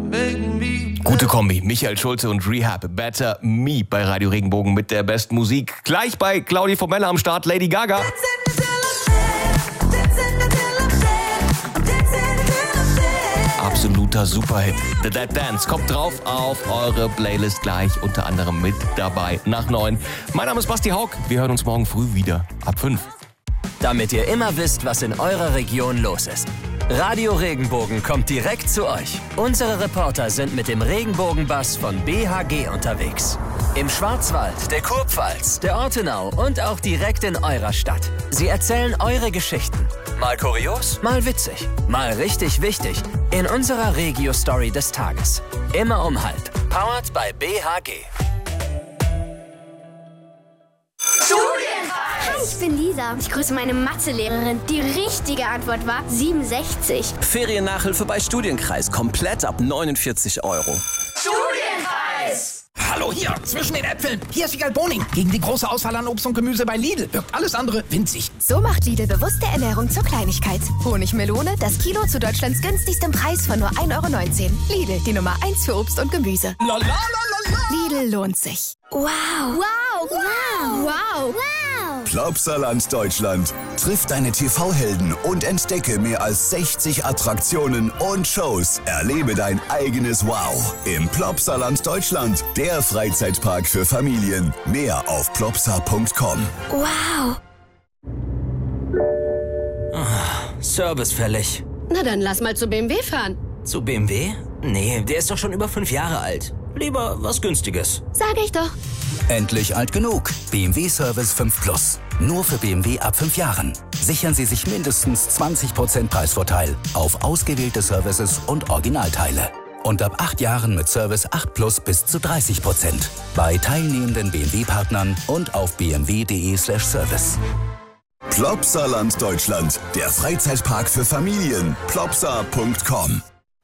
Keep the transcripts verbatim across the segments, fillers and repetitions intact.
Gute Kombi, Michael Schulze und Rehab, Better Me bei Radio Regenbogen mit der besten Musik. Gleich bei Claudia Formella am Start, Lady Gaga. Absoluter Superhit. The Dead Dance kommt drauf auf eure Playlist gleich, unter anderem mit dabei nach neun. Mein Name ist Basti Haug, wir hören uns morgen früh wieder ab fünf. Damit ihr immer wisst, was in eurer Region los ist. Radio Regenbogen kommt direkt zu euch. Unsere Reporter sind mit dem Regenbogenbus von B H G unterwegs. Im Schwarzwald, der Kurpfalz, der Ortenau und auch direkt in eurer Stadt. Sie erzählen eure Geschichten. Mal kurios, mal witzig, mal richtig wichtig. In unserer Regio-Story des Tages. Immer um halb. Powered by B H G. Hi, ich bin Lisa. Ich grüße meine Mathelehrerin. Die richtige Antwort war siebenundsechzig. Feriennachhilfe bei Studienkreis. Komplett ab neunundvierzig Euro. Studienkreis! Hallo, hier, zwischen den Äpfeln. Hier ist Vigal Boning. Gegen die große Auswahl an Obst und Gemüse bei Lidl wirkt alles andere winzig. So macht Lidl bewusste Ernährung zur Kleinigkeit. Honigmelone, das Kilo zu Deutschlands günstigstem Preis von nur ein Euro neunzehn. Lidl, die Nummer eins für Obst und Gemüse. La, la, la, la, la. Lidl lohnt sich. Wow. Wow. Wow. Wow. Wow. Plopsaland Deutschland. Triff deine T V-Helden und entdecke mehr als sechzig Attraktionen und Shows. Erlebe dein eigenes Wow im Plopsaland Deutschland. Der Freizeitpark für Familien. Mehr auf plopsa punkt com. Wow. Oh, Service fällig. Na dann lass mal zu B M W fahren. Zu B M W? Nee, der ist doch schon über fünf Jahre alt. Lieber was Günstiges. Sag ich doch. Endlich alt genug. B M W Service fünf Plus. Nur für B M W ab fünf Jahren. Sichern Sie sich mindestens zwanzig Prozent Preisvorteil auf ausgewählte Services und Originalteile. Und ab acht Jahren mit Service acht Plus bis zu dreißig Prozent. Bei teilnehmenden B M W-Partnern und auf b m w punkt d e slash service. Plopsaland Deutschland. Der Freizeitpark für Familien. plopsa punkt com.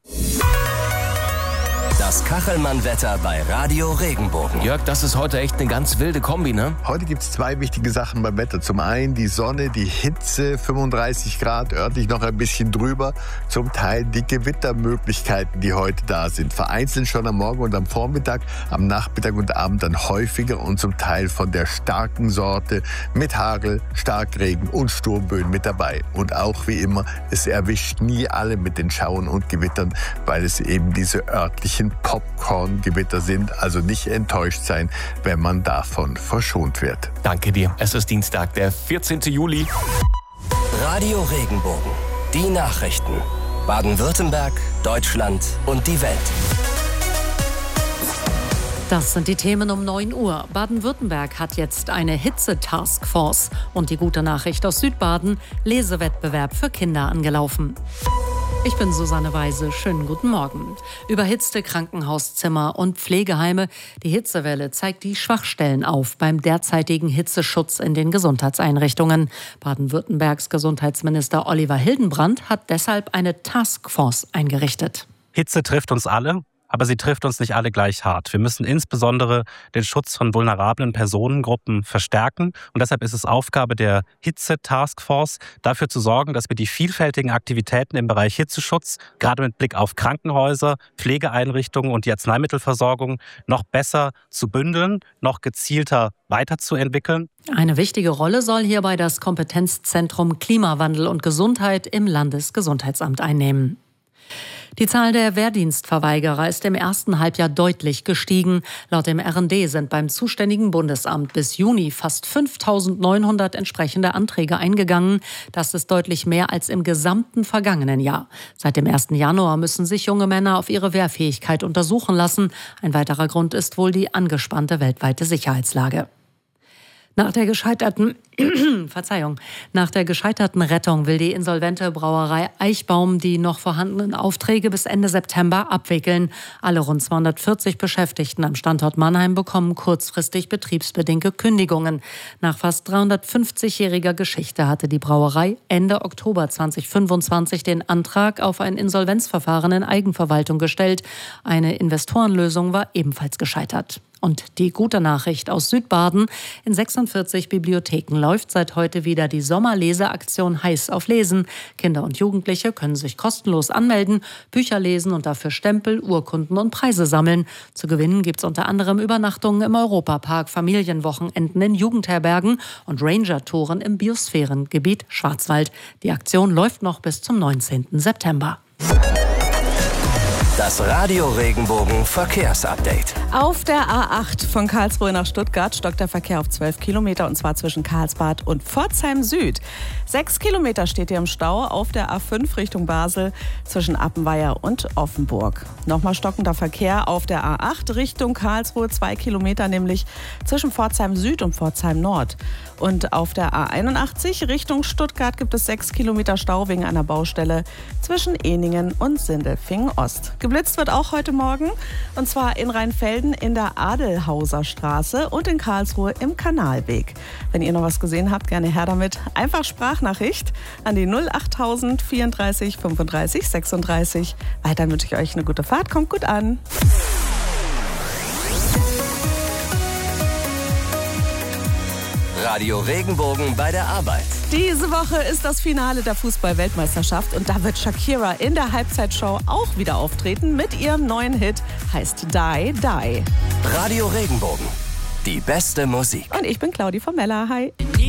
Das Kachelmann-Wetter bei Radio Regenbogen. Jörg, das ist heute echt eine ganz wilde Kombi, ne? Heute gibt es zwei wichtige Sachen beim Wetter. Zum einen die Sonne, die Hitze, fünfunddreißig Grad, örtlich noch ein bisschen drüber. Zum Teil die Gewittermöglichkeiten, die heute da sind. Vereinzelt schon am Morgen und am Vormittag, am Nachmittag und Abend dann häufiger und zum Teil von der starken Sorte mit Hagel, Starkregen und Sturmböen mit dabei. Und auch wie immer, es erwischt nie alle mit den Schauern und Gewittern, weil es eben diese örtlichen Popcorn-Gewitter sind, also nicht enttäuscht sein, wenn man davon verschont wird. Danke dir. Es ist Dienstag, der vierzehnten Juli. Radio Regenbogen. Die Nachrichten. Baden-Württemberg, Deutschland und die Welt. Das sind die Themen um neun Uhr. Baden-Württemberg hat jetzt eine Hitze-Taskforce. Und die gute Nachricht aus Südbaden: Lesewettbewerb für Kinder angelaufen. Ich bin Susanne Weise. Schönen guten Morgen. Überhitzte Krankenhauszimmer und Pflegeheime. Die Hitzewelle zeigt die Schwachstellen auf beim derzeitigen Hitzeschutz in den Gesundheitseinrichtungen. Baden-Württembergs Gesundheitsminister Oliver Hildenbrand hat deshalb eine Taskforce eingerichtet. Hitze trifft uns alle, aber sie trifft uns nicht alle gleich hart. Wir müssen insbesondere den Schutz von vulnerablen Personengruppen verstärken. Und deshalb ist es Aufgabe der Hitze-Taskforce, dafür zu sorgen, dass wir die vielfältigen Aktivitäten im Bereich Hitzeschutz, gerade mit Blick auf Krankenhäuser, Pflegeeinrichtungen und die Arzneimittelversorgung, noch besser zu bündeln, noch gezielter weiterzuentwickeln. Eine wichtige Rolle soll hierbei das Kompetenzzentrum Klimawandel und Gesundheit im Landesgesundheitsamt einnehmen. Die Zahl der Wehrdienstverweigerer ist im ersten Halbjahr deutlich gestiegen. Laut dem R N D sind beim zuständigen Bundesamt bis Juni fast fünftausendneunhundert entsprechende Anträge eingegangen. Das ist deutlich mehr als im gesamten vergangenen Jahr. Seit dem ersten Januar müssen sich junge Männer auf ihre Wehrfähigkeit untersuchen lassen. Ein weiterer Grund ist wohl die angespannte weltweite Sicherheitslage. Nach der gescheiterten, Verzeihung, nach der gescheiterten Rettung will die insolvente Brauerei Eichbaum die noch vorhandenen Aufträge bis Ende September abwickeln. Alle rund zweihundertvierzig Beschäftigten am Standort Mannheim bekommen kurzfristig betriebsbedingte Kündigungen. Nach fast dreihundertfünfzigjähriger Geschichte hatte die Brauerei Ende Oktober zweitausendfünfundzwanzig den Antrag auf ein Insolvenzverfahren in Eigenverwaltung gestellt. Eine Investorenlösung war ebenfalls gescheitert. Und die gute Nachricht aus Südbaden: In sechsundvierzig Bibliotheken läuft seit heute wieder die Sommerleseaktion Heiß auf Lesen. Kinder und Jugendliche können sich kostenlos anmelden, Bücher lesen und dafür Stempel, Urkunden und Preise sammeln. Zu gewinnen gibt es unter anderem Übernachtungen im Europapark, Familienwochenenden in Jugendherbergen und Ranger-Touren im Biosphärengebiet Schwarzwald. Die Aktion läuft noch bis zum neunzehnten September. Das Radio Regenbogen Verkehrsupdate. Auf der A acht von Karlsruhe nach Stuttgart stockt der Verkehr auf zwölf Kilometer und zwar zwischen Karlsbad und Pforzheim Süd. Sechs Kilometer steht ihr im Stau auf der A fünf Richtung Basel zwischen Appenweier und Offenburg. Nochmal stockender Verkehr auf der A acht Richtung Karlsruhe, zwei Kilometer nämlich zwischen Pforzheim Süd und Pforzheim Nord. Und auf der A einundachtzig Richtung Stuttgart gibt es sechs Kilometer Stau wegen einer Baustelle zwischen Eningen und Sindelfingen Ost. Geblitzt wird auch heute Morgen, und zwar in Rheinfelden in der Adelhauser Straße und in Karlsruhe im Kanalweg. Wenn ihr noch was gesehen habt, gerne her damit. Einfach Sprachnachricht an die null achttausend vierunddreißig fünfunddreißig sechsunddreißig. Weiter wünsche ich euch eine gute Fahrt, kommt gut an. Radio Regenbogen bei der Arbeit. Diese Woche ist das Finale der Fußball-Weltmeisterschaft und da wird Shakira in der Halbzeitshow auch wieder auftreten mit ihrem neuen Hit, heißt Die, Die. Radio Regenbogen, die beste Musik. Und ich bin Claudi von Mella, hi.